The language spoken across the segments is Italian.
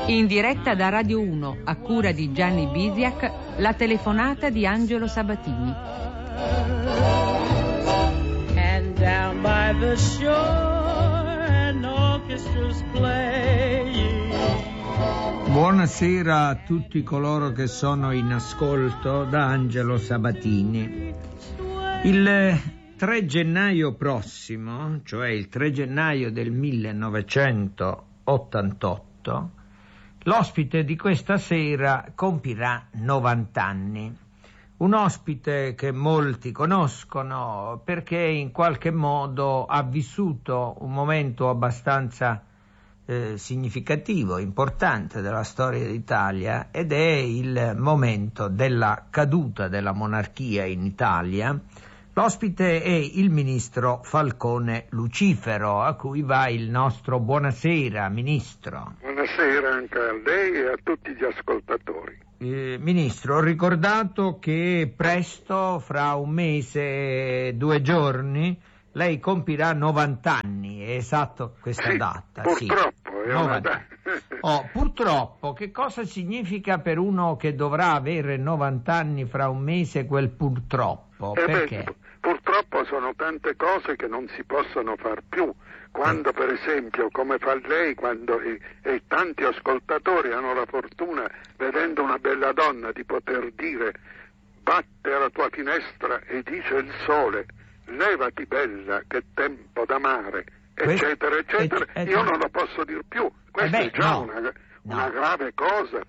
In diretta da Radio 1, a cura di Gianni Bisiak, la telefonata di Angelo Sabatini. And down by the shore an orchestra's playing. Buonasera a tutti coloro che sono in ascolto da Angelo Sabatini. Il 3 gennaio prossimo, cioè il 3 gennaio del 1988, l'ospite di questa sera compirà 90 anni. Un ospite che molti conoscono perché in qualche modo ha vissuto un momento abbastanza significativo, importante della storia d'Italia, ed è il momento della caduta della monarchia in Italia. L'ospite è il ministro Falcone Lucifero, a cui va il nostro buonasera, ministro. Buonasera anche a lei e a tutti gli ascoltatori. Ministro, ho ricordato che presto, fra un mese e 2 giorni, lei compirà 90 anni, è esatto questa data? Purtroppo, sì. È una data. Purtroppo, che cosa significa per uno che dovrà avere 90 anni fra un mese quel purtroppo? Perché? Purtroppo sono tante cose che non si possono far più. Quando per esempio, come fa lei, quando e tanti ascoltatori hanno la fortuna, vedendo una bella donna, di poter dire: batte alla tua finestra e dice il sole, levati bella che tempo d'amare, eccetera, eccetera. Io non lo posso dir più. Questa è già una grave cosa.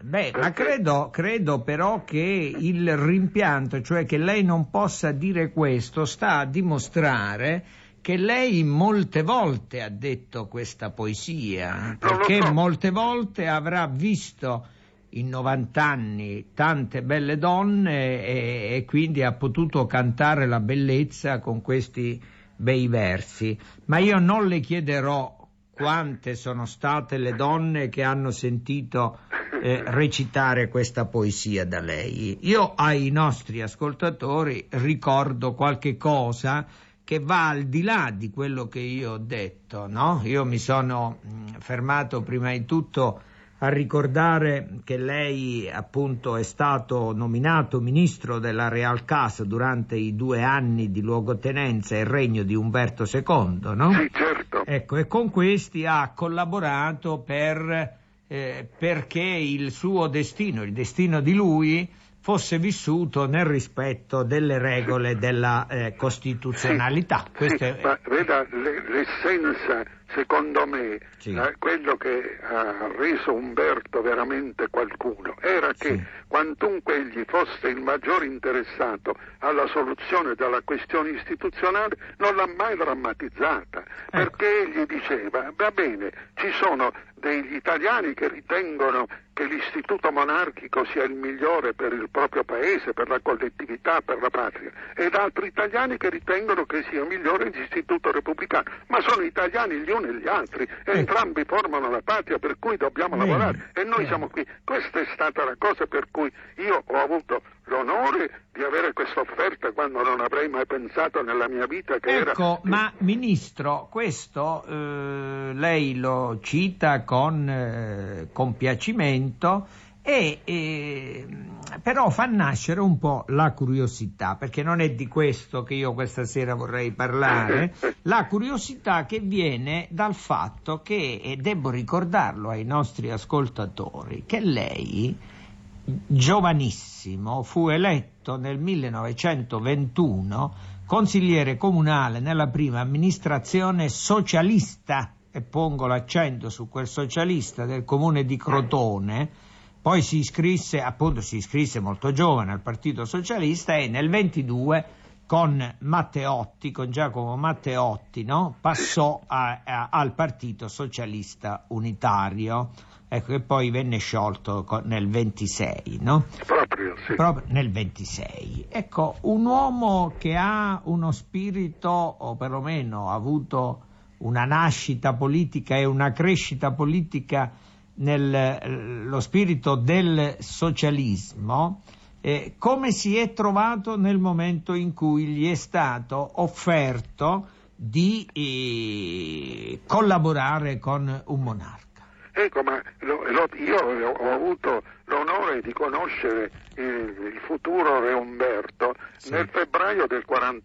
Ma credo però che il rimpianto, cioè che lei non possa dire questo, sta a dimostrare che lei molte volte ha detto questa poesia, perché molte volte avrà visto in 90 anni tante belle donne e quindi ha potuto cantare la bellezza con questi bei versi. Ma io non le chiederò quante sono state le donne che hanno sentito recitare questa poesia da lei. Io ai nostri ascoltatori ricordo qualche cosa che va al di là di quello che io ho detto, no? Io mi sono fermato prima di tutto a ricordare che lei appunto è stato nominato ministro della Real Casa durante i 2 anni di luogotenenza e regno di Umberto II, no? Sì, certo. Ecco, e con questi ha collaborato perché il suo destino, il destino di lui, fosse vissuto nel rispetto delle regole della costituzionalità. Ma veda, l'essenza, secondo me, quello che ha reso Umberto veramente qualcuno, era che quantunque egli fosse il maggior interessato alla soluzione della questione istituzionale, non l'ha mai drammatizzata, perché egli diceva: va bene, ci sono degli italiani che ritengono che l'istituto monarchico sia il migliore per il proprio paese, per la collettività, per la patria, ed altri italiani che ritengono che sia migliore l'istituto repubblicano, ma sono italiani gli uni e gli altri, e entrambi formano la patria, per cui dobbiamo lavorare, e noi siamo qui. Questa è stata la cosa per cui io ho avuto l'onore di avere questa offerta quando non avrei mai pensato nella mia vita che era... Ma ministro, questo lei lo cita con compiacimento però fa nascere un po' la curiosità, perché non è di questo che io questa sera vorrei parlare, la curiosità che viene dal fatto che, e devo ricordarlo ai nostri ascoltatori, che lei, giovanissimo, fu eletto nel 1921 consigliere comunale nella prima amministrazione socialista, e pongo l'accento su quel socialista, del comune di Crotone. Poi si iscrisse molto giovane al Partito Socialista e nel 22 con Giacomo Matteotti, no? Passò al Partito Socialista Unitario, ecco, che poi venne sciolto nel 26, no? Proprio nel 26. Ecco, un uomo che ha uno spirito, o perlomeno ha avuto una nascita politica e una crescita politica nello spirito del socialismo, come si è trovato nel momento in cui gli è stato offerto di collaborare con un monarca? Ecco, ma io ho avuto l'onore di conoscere il futuro Re Umberto nel febbraio del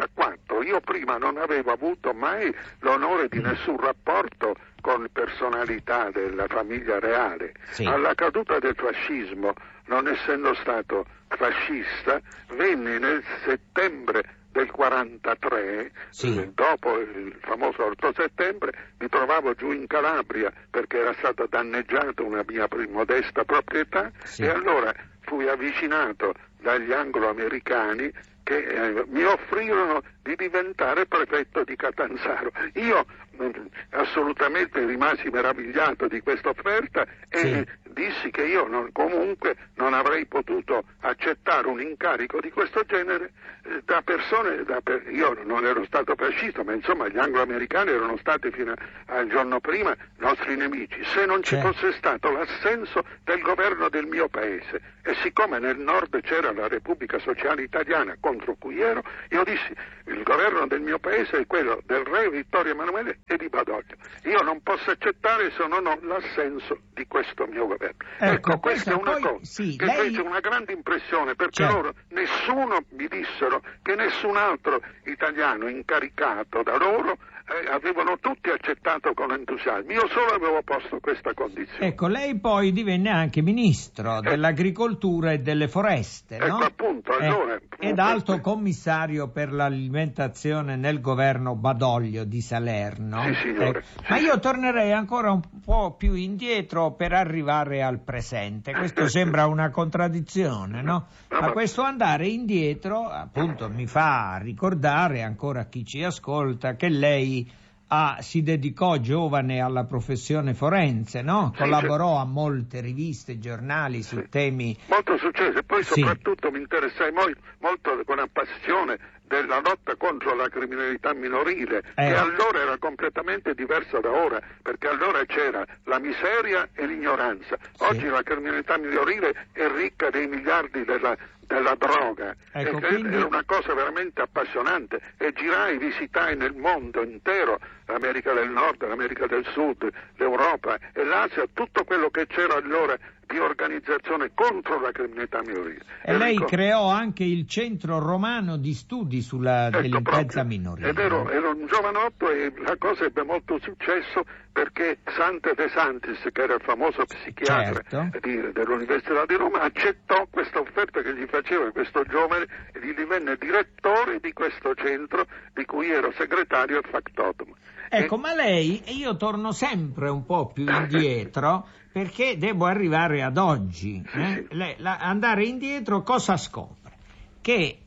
44. Io prima non avevo avuto mai l'onore di nessun rapporto con personalità della famiglia reale. Alla caduta del fascismo, non essendo stato fascista, venni nel settembre del 43, dopo il famoso 8 settembre, mi trovavo giù in Calabria perché era stata danneggiata una mia modesta proprietà e allora fui avvicinato dagli anglo-americani che mi offrirono di diventare prefetto di Catanzaro. Io assolutamente rimasi meravigliato di questa offerta e dissi che io comunque non avrei potuto accettare un incarico di questo genere da persone, io non ero stato fascista, ma insomma gli anglo-americani erano stati fino al giorno prima nostri nemici, se non ci fosse stato l'assenso del governo del mio paese. E siccome nel nord c'era la Repubblica Sociale Italiana contro cui ero, io dissi il governo del mio paese è quello del re Vittorio Emanuele e di Badoglio. Io non posso accettare se non ho l'assenso di questo mio governo. Ecco, questa è una cosa che fece una grande impressione, perché loro, nessuno, mi dissero che nessun altro italiano incaricato da loro avevano tutti accettato con entusiasmo. Io solo avevo posto questa condizione. Ecco, lei poi divenne anche ministro dell'agricoltura e delle foreste, no? Ecco, appunto, allora... ed alto commissario per l'alimentazione nel governo Badoglio di Salerno. Sì, signore. Ma io tornerei ancora un po' più indietro per arrivare al presente. Questo sembra una contraddizione, no? Ma questo andare indietro, appunto, mi fa ricordare ancora a chi ci ascolta che lei si dedicò giovane alla professione forense, no? Collaborò a molte riviste, giornali su temi... Molto successo, e poi soprattutto mi interessai molto con passione della lotta contro la criminalità minorile, che allora era completamente diversa da ora, perché allora c'era la miseria e l'ignoranza. Oggi la criminalità minorile è ricca dei miliardi della droga, ecco, quindi... è una cosa veramente appassionante, e girai, visitai nel mondo intero, l'America del Nord, l'America del Sud, l'Europa e l'Asia, tutto quello che c'era allora di organizzazione contro la criminalità minorile. E lei creò anche il Centro Romano di Studi sulla delinquenza minorile. Ed ero un giovanotto e la cosa ebbe molto successo perché Sante De Santis, che era il famoso psichiatra dell'Università di Roma, accettò questa offerta che gli faceva questo giovane e gli divenne direttore di questo centro di cui ero segretario e factotum. Ecco, ma lei, e io torno sempre un po' più indietro perché devo arrivare ad oggi. Andare indietro cosa scopre? Che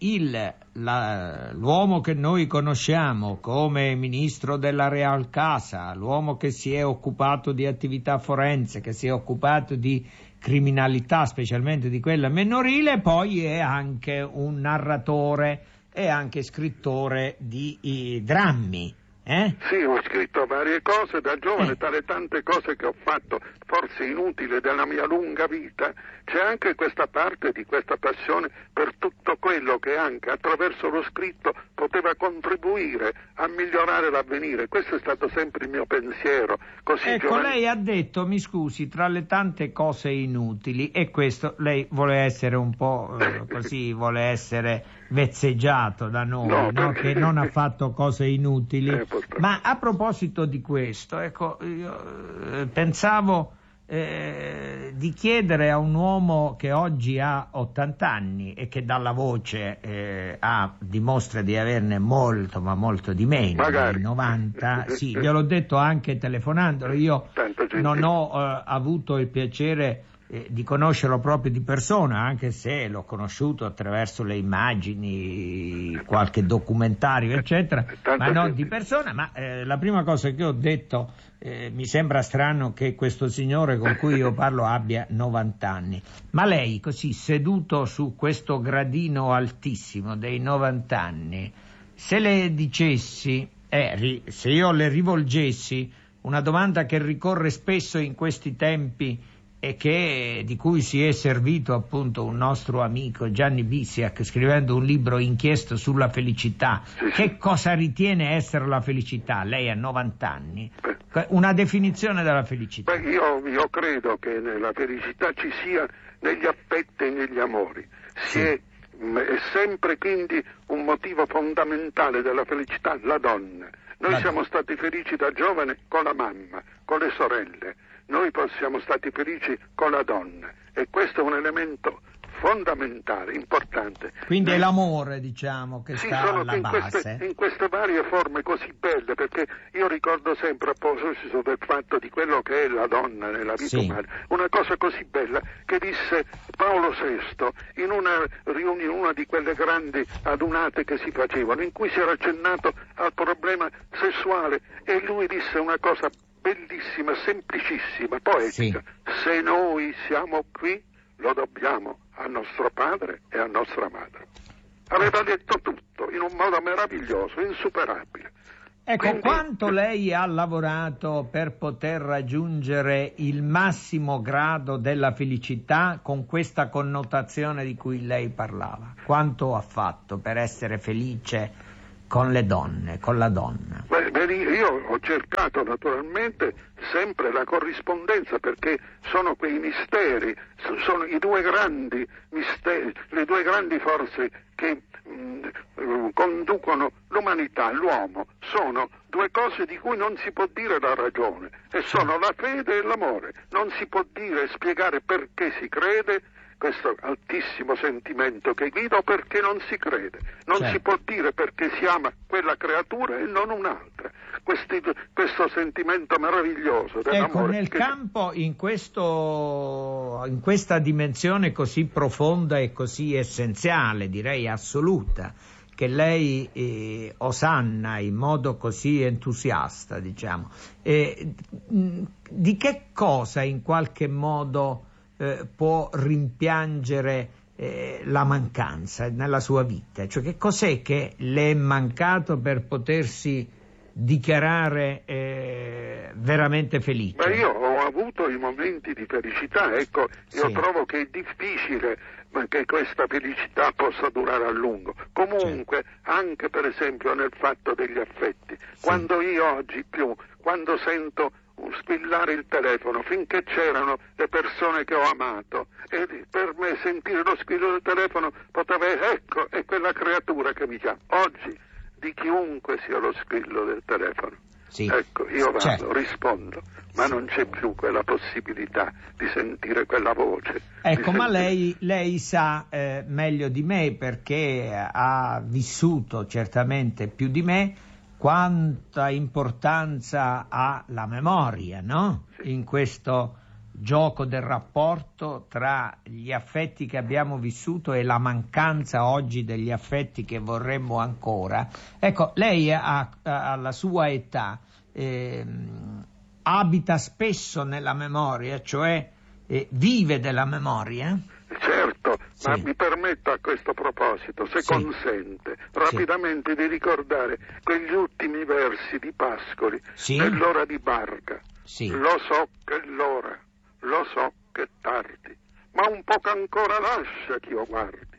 l'uomo che noi conosciamo come ministro della Real Casa, l'uomo che si è occupato di attività forense, che si è occupato di criminalità, specialmente di quella minorile, poi è anche un narratore e anche scrittore di drammi. Sì, ho scritto varie cose da giovane, tra le tante cose che ho fatto, forse inutili della mia lunga vita, c'è anche questa parte di questa passione per tutto quello che anche attraverso lo scritto poteva contribuire a migliorare l'avvenire. Questo è stato sempre il mio pensiero. Ecco, lei ha detto, mi scusi, tra le tante cose inutili, e questo lei vuole essere un po' così, vuole essere vezzeggiato da noi, no? Che non ha fatto cose inutili. Ma a proposito di questo, ecco, io pensavo di chiedere a un uomo che oggi ha 80 anni e che dalla voce dimostra di averne molto, ma molto di meno, magari 90, sì, gliel'ho detto anche telefonandolo, io non ho avuto il piacere di conoscerlo proprio di persona, anche se l'ho conosciuto attraverso le immagini, qualche documentario eccetera, ma non di persona. Ma la prima cosa che ho detto, mi sembra strano che questo signore con cui io parlo abbia 90 anni, ma lei così seduto su questo gradino altissimo dei 90 anni, se le dicessi, se io le rivolgessi una domanda che ricorre spesso in questi tempi, e di cui si è servito appunto un nostro amico Gianni Bisiak scrivendo un libro, Inchiesta sulla felicità. Che cosa ritiene essere la felicità? Lei ha 90 anni. Una definizione della felicità. Io credo che la felicità ci sia negli affetti e negli amori. È sempre quindi un motivo fondamentale della felicità la donna. Noi siamo stati felici da giovane con la mamma, con le sorelle. Noi siamo stati felici con la donna e questo è un elemento fondamentale, importante. Quindi è l'amore, diciamo, che sta alla base. In queste varie forme così belle, perché io ricordo sempre a proposito del fatto di quello che è la donna nella vita umana, una cosa così bella che disse Paolo VI in una riunione, una di quelle grandi adunate che si facevano, in cui si era accennato al problema sessuale e lui disse una cosa bellissima, semplicissima, poetica. Se noi siamo qui lo dobbiamo a nostro padre e a nostra madre. Aveva detto tutto in un modo meraviglioso, insuperabile. Ecco, quindi, quanto lei ha lavorato per poter raggiungere il massimo grado della felicità con questa connotazione di cui lei parlava? Quanto ha fatto per essere felice con le donne, con la donna? Io ho cercato naturalmente sempre la corrispondenza, perché sono quei misteri, sono i due grandi misteri, le due grandi forze che conducono l'umanità, l'uomo, sono due cose di cui non si può dire la ragione, e sono la fede e l'amore. Non si può dire e spiegare perché si crede, questo altissimo sentimento che guida, o perché non si crede. Non si può dire perché si ama quella creatura e non un'altra. Questo sentimento meraviglioso dell'amore. Ecco, nel campo, in questa dimensione così profonda e così essenziale, direi assoluta, che lei osanna in modo così entusiasta, diciamo, di che cosa in qualche modo può rimpiangere la mancanza nella sua vita? Cioè, che cos'è che le è mancato per potersi dichiarare veramente felice? Ma io ho avuto i momenti di felicità, ecco, io trovo che è difficile che questa felicità possa durare a lungo. Comunque, anche per esempio nel fatto degli affetti, quando io oggi quando sento squillare il telefono, finché c'erano le persone che ho amato, e per me sentire lo squillo del telefono poteva, ecco, è quella creatura che mi chiama. Oggi di chiunque sia lo squillo del telefono, ecco, io vado, rispondo, ma non c'è più quella possibilità di sentire quella voce. Ecco, ma lei sa meglio di me, perché ha vissuto certamente più di me quanta importanza ha la memoria, no? In questo gioco del rapporto tra gli affetti che abbiamo vissuto e la mancanza oggi degli affetti che vorremmo ancora. Ecco, lei alla sua età abita spesso nella memoria, cioè vive della memoria? Certo, ma mi permetto a questo proposito, se consente, rapidamente di ricordare quegli ultimi versi di Pascoli nell'ora di Barga. Lo so che è l'ora, lo so che è tardi, ma un poco ancora lascia che io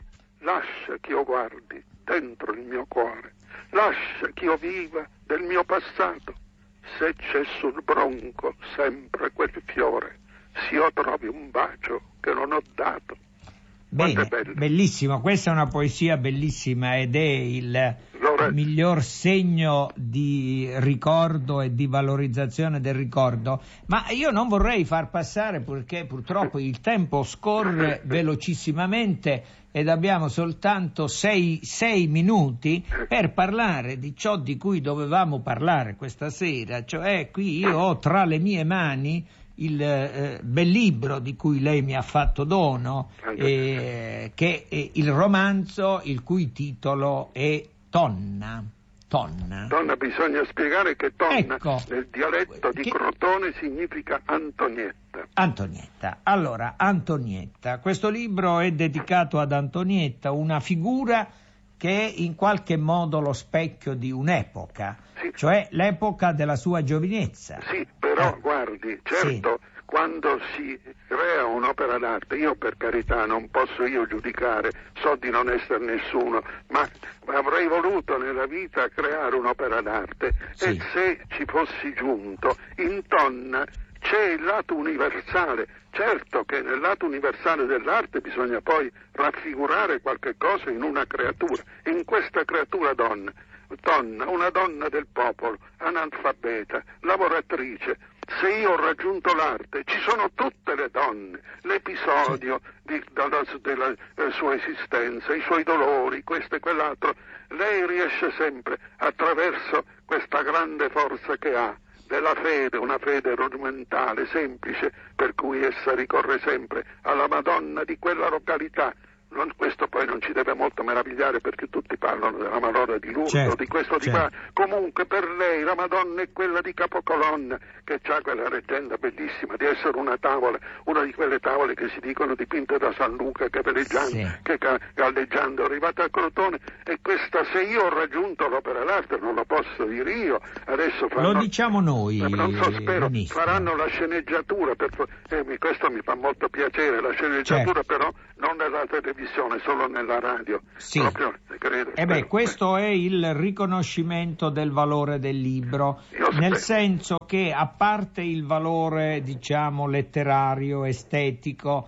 guardi dentro il mio cuore, lascia che io viva del mio passato. Se c'è sul bronco sempre quel fiore, se io trovi un bacio che non ho dato. Bene, bellissimo, questa è una poesia bellissima ed è il miglior segno di ricordo e di valorizzazione del ricordo, ma io non vorrei far passare, perché purtroppo il tempo scorre velocissimamente ed abbiamo soltanto 6 minuti per parlare di ciò di cui dovevamo parlare questa sera, cioè qui io ho tra le mie mani il bel libro di cui lei mi ha fatto dono, che è il romanzo il cui titolo è Tonna. Tonna, bisogna spiegare che Tonna nel dialetto di Crotone significa Antonietta. Allora, Antonietta, questo libro è dedicato ad Antonietta, una figura che è in qualche modo lo specchio di un'epoca, cioè l'epoca della sua giovinezza. Sì, però guardi, certo, quando si crea un'opera d'arte, io per carità non posso io giudicare, so di non essere nessuno, ma avrei voluto nella vita creare un'opera d'arte, sì. E se ci fossi giunto, in Tonna c'è il lato universale. Certo che nel lato universale dell'arte bisogna poi raffigurare qualche cosa in una creatura. In questa creatura donna, una donna del popolo, analfabeta, lavoratrice. Se io ho raggiunto l'arte, ci sono tutte le donne, l'episodio della sua esistenza, i suoi dolori, questo e quell'altro. Lei riesce sempre, attraverso questa grande forza che ha, della fede, una fede rudimentale, semplice, per cui essa ricorre sempre alla Madonna di quella località. Questo poi non ci deve molto meravigliare, perché tutti parlano della Madonna di Lourdes, certo, di questo di qua. Comunque per lei la Madonna è quella di Capocolonna, che ha quella leggenda bellissima di essere una tavola, una di quelle tavole che si dicono dipinte da San Luca, che galleggiando è arrivata a Crotone. E questa, se io ho raggiunto l'opera d'arte, non lo posso dire io, adesso lo diciamo noi, non so, spero faranno la sceneggiatura, questo mi fa molto piacere, la sceneggiatura, certo. Però non nella televisione, solo nella radio. Sì. Proprio, credo, questo è il riconoscimento del valore del libro, nel senso che, a parte il valore, diciamo, letterario, estetico,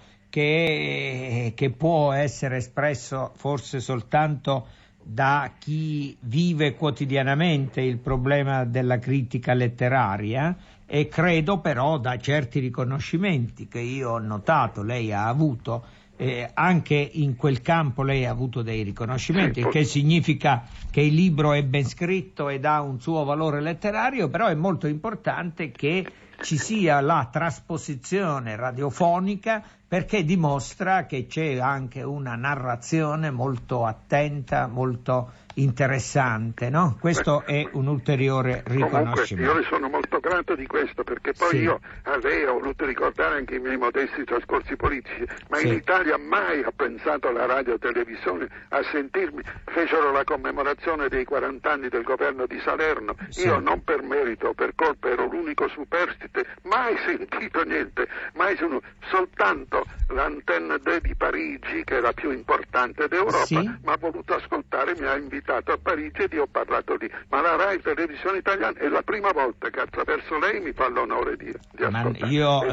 che può essere espresso forse soltanto da chi vive quotidianamente il problema della critica letteraria, e credo però da certi riconoscimenti che io ho notato lei ha avuto, anche in quel campo lei ha avuto dei riconoscimenti, il che significa che il libro è ben scritto ed ha un suo valore letterario, però è molto importante che ci sia la trasposizione radiofonica, perché dimostra che c'è anche una narrazione molto attenta, molto interessante, no? Questo è un ulteriore riconoscimento. Comunque, io le sono molto grato di questo, perché poi io a lei ho voluto ricordare anche i miei modesti trascorsi politici, ma in Italia mai ha pensato la radio televisione a sentirmi. Fecero la commemorazione dei 40 anni del governo di Salerno, io non per merito, per colpa, ero l'unico superstite, mai sentito niente, soltanto l'Antenne 2 di Parigi, che è la più importante d'Europa, ma ha voluto ascoltare, mi ha invitato a Parigi ed io ho parlato lì, ma la Rai Televisione Italiana è la prima volta che attraverso lei mi fa l'onore di ascoltare.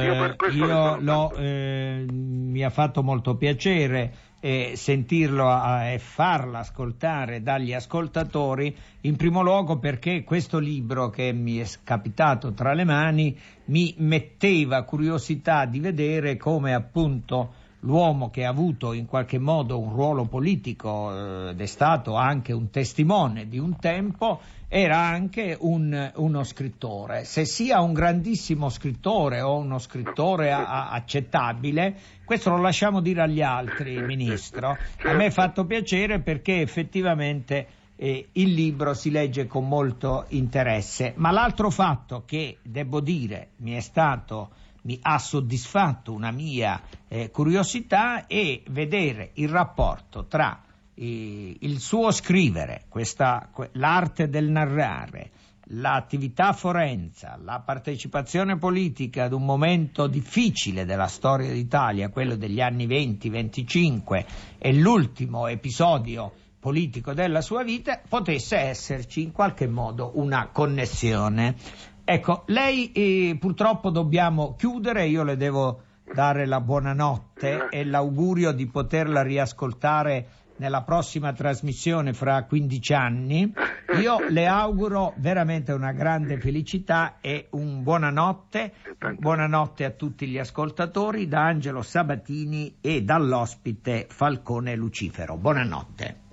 Mi ha fatto molto piacere sentirlo e farla ascoltare dagli ascoltatori, in primo luogo perché questo libro che mi è capitato tra le mani mi metteva curiosità di vedere come appunto l'uomo che ha avuto in qualche modo un ruolo politico ed è stato anche un testimone di un tempo, era anche uno scrittore. Se sia un grandissimo scrittore o uno scrittore accettabile, questo lo lasciamo dire agli altri, Ministro. A me è fatto piacere perché effettivamente il libro si legge con molto interesse. Ma l'altro fatto che, devo dire, mi ha soddisfatto una mia curiosità è vedere il rapporto tra il suo scrivere, l'arte del narrare, l'attività forense, la partecipazione politica ad un momento difficile della storia d'Italia, quello degli anni 20-25, e l'ultimo episodio politico della sua vita, potesse esserci in qualche modo una connessione. Ecco, lei purtroppo dobbiamo chiudere, io le devo dare la buonanotte e l'augurio di poterla riascoltare nella prossima trasmissione fra 15 anni. Io le auguro veramente una grande felicità e un buonanotte a tutti gli ascoltatori da Angelo Sabatini e dall'ospite Falcone Lucifero. Buonanotte.